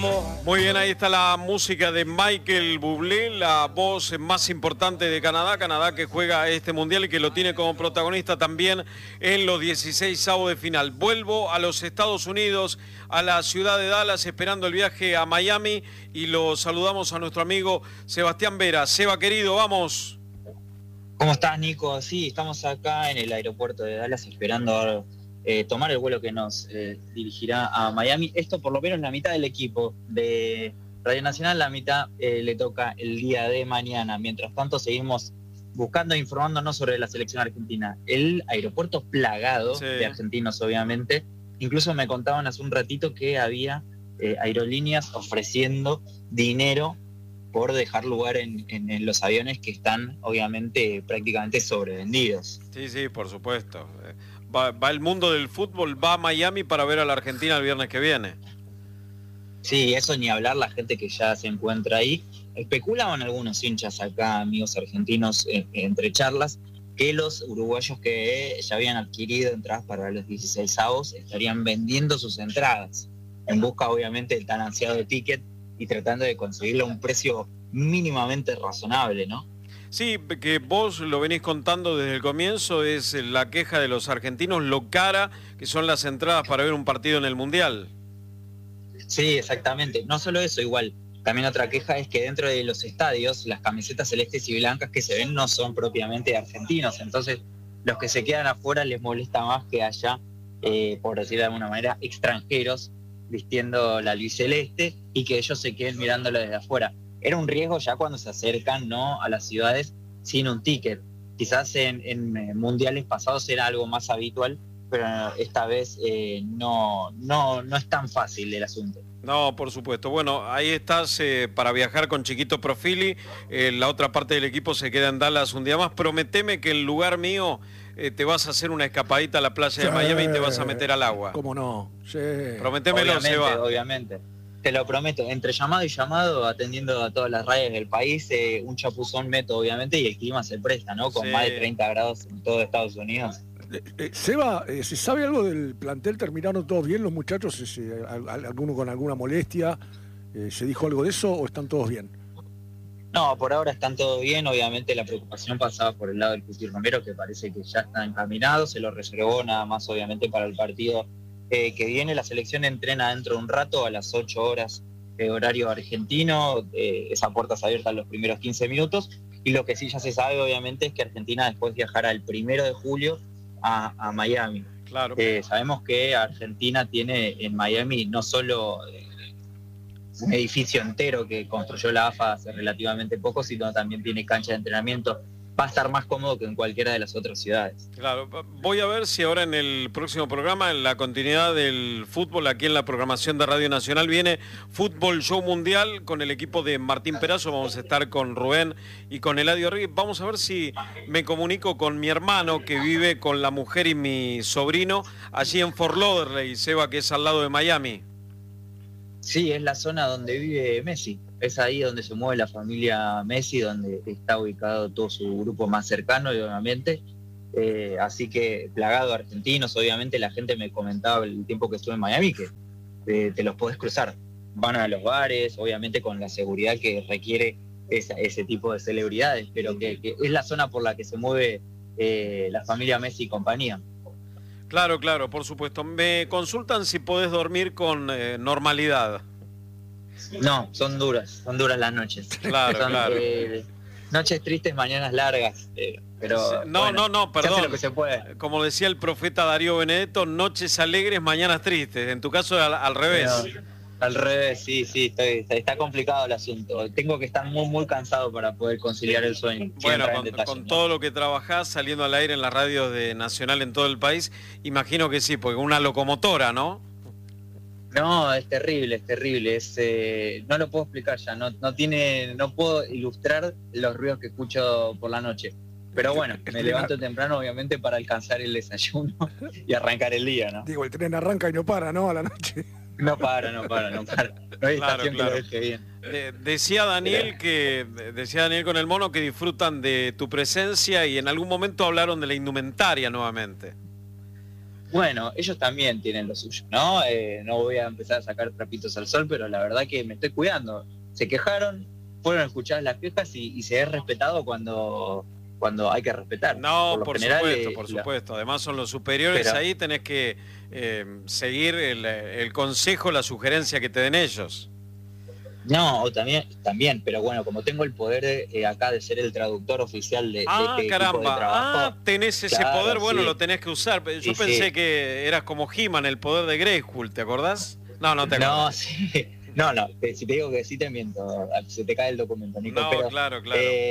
Muy bien, ahí está la música de Michael Bublé, la voz más importante de Canadá. Canadá que juega este mundial y que lo tiene como protagonista también en los 16avos de final. Vuelvo a los Estados Unidos, a la ciudad de Dallas, esperando el viaje a Miami, y lo saludamos a nuestro amigo Sebastián Vera. Seba, querido, vamos. ¿Cómo estás, Nico? Sí, estamos acá en el aeropuerto de Dallas esperando tomar el vuelo que nos dirigirá a Miami. Esto por lo menos la mitad del equipo de Radio Nacional, la mitad le toca el día de mañana. Mientras tanto seguimos buscando e informándonos sobre la selección argentina. El aeropuerto plagado de argentinos, obviamente. Incluso me contaban hace un ratito que había aerolíneas ofreciendo dinero por dejar lugar en los aviones que están, obviamente, prácticamente sobrevendidos. Sí, por supuesto. Va el mundo del fútbol, va a Miami para ver a la Argentina el viernes que viene. Sí, eso ni hablar, la gente que ya se encuentra ahí. Especulaban algunos hinchas acá, amigos argentinos, entre charlas, que los uruguayos que ya habían adquirido entradas para los 16avos estarían vendiendo sus entradas, en busca, obviamente, del tan ansiado ticket y tratando de conseguirle a un precio mínimamente razonable, ¿no? Sí, que vos lo venís contando desde el comienzo, es la queja de los argentinos, lo cara que son las entradas para ver un partido en el Mundial. Sí, exactamente. No solo eso, igual, también otra queja es que dentro de los estadios, las camisetas celestes y blancas que se ven no son propiamente argentinos, entonces los que se quedan afuera les molesta más que haya, por decir de alguna manera, extranjeros vistiendo la albiceleste y que ellos se queden mirándolo desde afuera. Era un riesgo ya cuando se acercan, ¿no?, a las ciudades sin un ticket. Quizás en mundiales pasados era algo más habitual, pero esta vez no es tan fácil el asunto. No, por supuesto. Bueno, ahí estás para viajar con Chiquito Profili. La otra parte del equipo se queda en Dallas un día más. Prometeme que en lugar mío te vas a hacer una escapadita a la playa de Miami y te vas a meter al agua. ¿Cómo no? Sí. Prométemelo, Seba. Obviamente. Te lo prometo. Entre llamado y llamado, atendiendo a todas las radios del país, un chapuzón meto, obviamente, y el clima se presta, ¿no? Con más de 30 grados en todo Estados Unidos. Seba, ¿se sabe algo del plantel? ¿Terminaron todos bien los muchachos? ¿Alguno con alguna molestia? ¿Se dijo algo de eso o están todos bien? No, por ahora están todos bien. Obviamente la preocupación pasaba por el lado del Cuti Romero, que parece que ya está encaminado. Se lo reservó nada más, obviamente, para el partido que viene. La selección entrena dentro de un rato a las 8 horas horario argentino. Esa puerta se abierta en los primeros 15 minutos. Y lo que sí ya se sabe, obviamente, es que Argentina después viajará el 1 de julio a Miami. Claro. Sabemos que Argentina tiene en Miami no solo un edificio entero que construyó la AFA hace relativamente poco, sino también tiene cancha de entrenamiento. Va a estar más cómodo que en cualquiera de las otras ciudades. Claro, voy a ver si ahora en el próximo programa, en la continuidad del fútbol, aquí en la programación de Radio Nacional, viene Fútbol Show Mundial con el equipo de Martín Perazo. Vamos a estar con Rubén y con Eladio Ríos. Vamos a ver si me comunico con mi hermano, que vive con la mujer y mi sobrino, allí en Fort Lauderdale, Seba, que es al lado de Miami. Sí, es la zona donde vive Messi. Es ahí donde se mueve la familia Messi, donde está ubicado todo su grupo más cercano, y obviamente. Así que plagado de argentinos, obviamente la gente me comentaba el tiempo que estuve en Miami que te los podés cruzar. Van a los bares, obviamente con la seguridad que requiere ese tipo de celebridades, pero que es la zona por la que se mueve la familia Messi y compañía. Claro, por supuesto. Me consultan si podés dormir con normalidad. No, son duras las noches. Claro. Noches tristes, mañanas largas, pero no, bueno, no, perdón. Se hace lo que se puede. Como decía el profeta Darío Benedetto, noches alegres, mañanas tristes. En tu caso al revés. No, al revés, sí, está complicado el asunto. Tengo que estar muy cansado para poder conciliar el sueño. Bueno, con todo lo que trabajás, saliendo al aire en las radios de Nacional en todo el país, imagino que sí, porque una locomotora, ¿no? No, es terrible, no lo puedo explicar ya, no puedo ilustrar los ruidos que escucho por la noche. Pero bueno, me levanto temprano, obviamente, para alcanzar el desayuno y arrancar el día, ¿no? Digo, el tren arranca y no para, ¿no? A la noche. No para. No hay estación que lo deje bien. Decía Daniel con el mono que disfrutan de tu presencia y en algún momento hablaron de la indumentaria nuevamente. Bueno, ellos también tienen lo suyo, ¿no? No voy a empezar a sacar trapitos al sol, pero la verdad que me estoy cuidando. Se quejaron, fueron a escuchar las quejas y se es respetado cuando hay que respetar. No, por supuesto. Además son los superiores, pero ahí tenés que seguir el consejo, la sugerencia que te den ellos. No, también, pero bueno, como tengo el poder acá de ser el traductor oficial de este equipo de trabajo. Tenés ese poder, bueno, sí, lo tenés que usar. Yo pensé que eras como He-Man, el poder de Grayskull, ¿te acordás? No te acordás. No, sí. No, si te digo que sí te miento, se te cae el documento, Nico. No, pero, claro.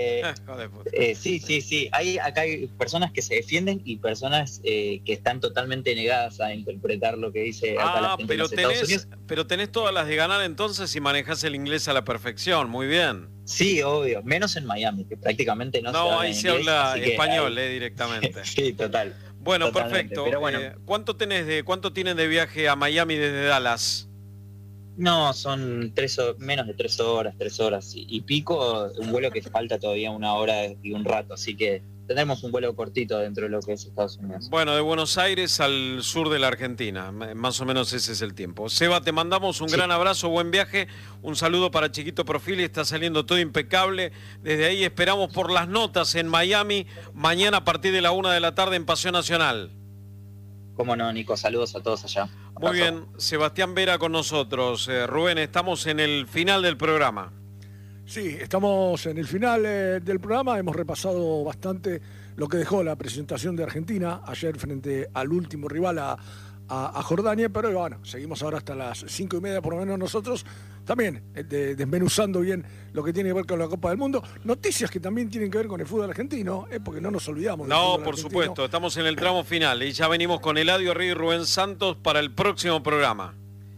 Sí. Acá hay personas que se defienden y personas que están totalmente negadas a interpretar lo que dice acá la gente de los Estados Unidos. Pero tenés todas las de ganar entonces si manejás el inglés a la perfección, muy bien. Sí, obvio, menos en Miami, que prácticamente no se habla ahí inglés, se habla español, directamente. Sí, total. Bueno, totalmente. Perfecto. Pero bueno, ¿Cuánto tienen de viaje a Miami desde Dallas? No, son menos de 3 horas y pico, un vuelo que falta todavía 1 hora y un rato, así que tendremos un vuelo cortito dentro de lo que es Estados Unidos. Bueno, de Buenos Aires al sur de la Argentina, más o menos ese es el tiempo. Seba, te mandamos un gran abrazo, buen viaje, un saludo para Chiquito Profili, está saliendo todo impecable. Desde ahí esperamos por las notas en Miami, mañana a partir de la 1 de la tarde en Paseo Nacional. Cómo no, Nico, saludos a todos allá. Muy bien, Sebastián Vera con nosotros. Rubén, estamos en el final del programa. Sí, estamos en el final del programa. Hemos repasado bastante lo que dejó la presentación de Argentina ayer frente al último rival a Jordania, pero bueno, seguimos ahora hasta las 5:30 por lo menos nosotros, también desmenuzando bien lo que tiene que ver con la Copa del Mundo. Noticias que también tienen que ver con el fútbol argentino, porque no nos olvidamos del fútbol por argentino. Supuesto, estamos en el tramo final y ya venimos con Eladio Río y Rubén Santos para el próximo programa.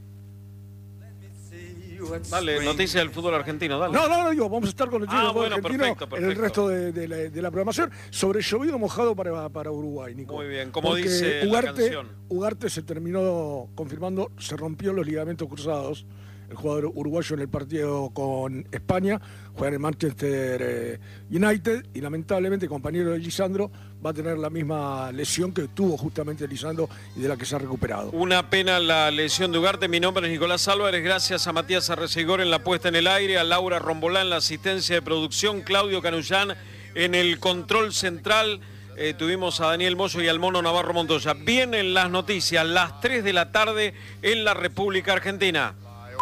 Dale, noticias del fútbol argentino, dale. No, digo, vamos a estar con el fútbol argentino perfecto. en el resto de la programación. Sobre llovido mojado para Uruguay, Nico. Muy bien, como porque dice la canción. Ugarte se terminó confirmando, se rompió los ligamentos cruzados. El jugador uruguayo en el partido con España juega en el Manchester United y lamentablemente el compañero de Lisandro va a tener la misma lesión que tuvo justamente Lisandro y de la que se ha recuperado. Una pena la lesión de Ugarte. Mi nombre es Nicolás Álvarez. Gracias a Matías Arrecegor en la puesta en el aire, a Laura Rombolá en la asistencia de producción, Claudio Canullán en el control central. Tuvimos a Daniel Moyo y al Mono Navarro Montoya. Vienen las noticias, las 3 de la tarde en la República Argentina.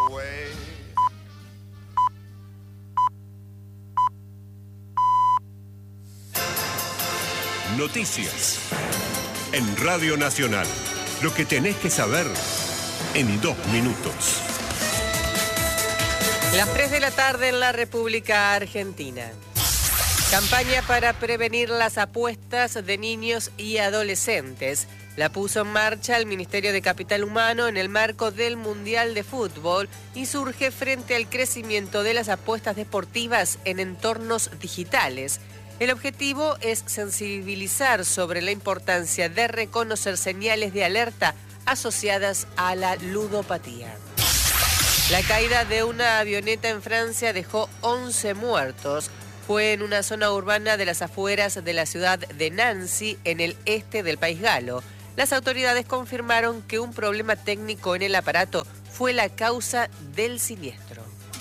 Noticias en Radio Nacional. Lo que tenés que saber en 2 minutos. Las 3 de la tarde en la República Argentina. Campaña para prevenir las apuestas de niños y adolescentes. La puso en marcha el Ministerio de Capital Humano en el marco del Mundial de Fútbol y surge frente al crecimiento de las apuestas deportivas en entornos digitales. El objetivo es sensibilizar sobre la importancia de reconocer señales de alerta asociadas a la ludopatía. La caída de una avioneta en Francia dejó 11 muertos. Fue en una zona urbana de las afueras de la ciudad de Nancy, en el este del país galo. Las autoridades confirmaron que un problema técnico en el aparato fue la causa del siniestro.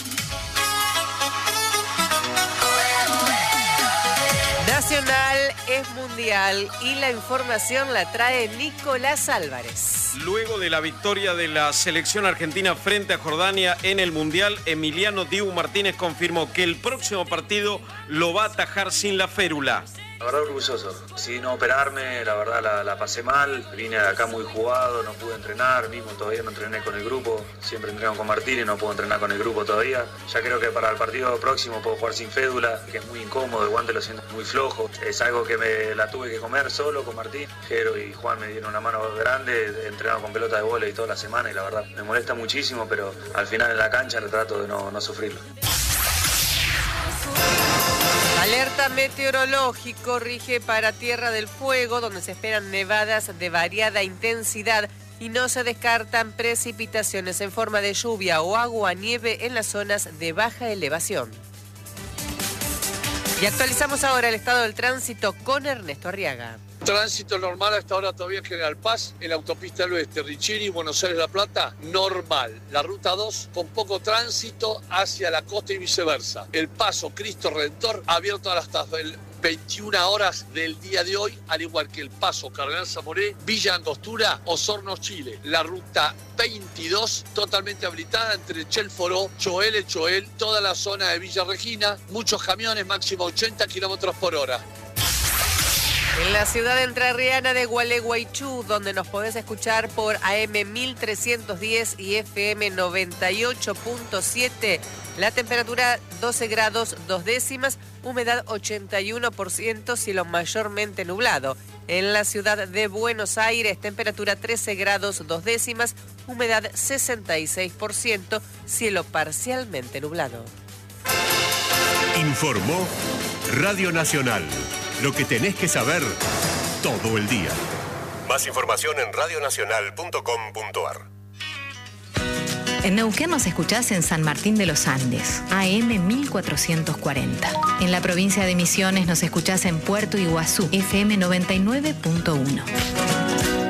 Nacional es mundial y la información la trae Nicolás Álvarez. Luego de la victoria de la selección argentina frente a Jordania en el Mundial, Emiliano Dibu Martínez confirmó que el próximo partido lo va a atajar sin la férula. La verdad orgulloso, sin operarme, la verdad la pasé mal, vine de acá muy jugado, no pude entrenar, mismo todavía no entrené con el grupo, siempre entreno con Martín y no puedo entrenar con el grupo todavía. Ya creo que para el partido próximo puedo jugar sin fédula, que es muy incómodo, el guante lo siento muy flojo, es algo que me la tuve que comer solo con Martín. Jero y Juan me dieron una mano grande, he entrenado con pelota de vóley toda la semana y la verdad me molesta muchísimo, pero al final en la cancha le trato de no sufrirlo. Alerta meteorológico rige para Tierra del Fuego, donde se esperan nevadas de variada intensidad y no se descartan precipitaciones en forma de lluvia o agua-nieve en las zonas de baja elevación. Y actualizamos ahora el estado del tránsito con Ernesto Arriaga. Tránsito normal a esta hora todavía en General Paz, en la autopista del Oeste, Richini, Buenos Aires, La Plata, normal. La ruta 2 con poco tránsito hacia la costa y viceversa. El paso Cristo Redentor abierto hasta el 21 horas del día de hoy, al igual que el paso Cardenal Zamoré, Villa Angostura, Osorno, Chile. La ruta 22 totalmente habilitada entre Chelforó, Choel, toda la zona de Villa Regina, muchos camiones, máximo 80 kilómetros por hora. En la ciudad entrerriana de Gualeguaychú, donde nos podés escuchar por AM 1310 y FM 98.7, la temperatura 12 grados 2 décimas, humedad 81%, cielo mayormente nublado. En la ciudad de Buenos Aires, temperatura 13 grados 2 décimas, humedad 66%, cielo parcialmente nublado. Informó Radio Nacional. Lo que tenés que saber todo el día. Más información en radionacional.com.ar. En Neuquén nos escuchás en San Martín de los Andes, AM 1440. En la provincia de Misiones nos escuchás en Puerto Iguazú, FM 99.1.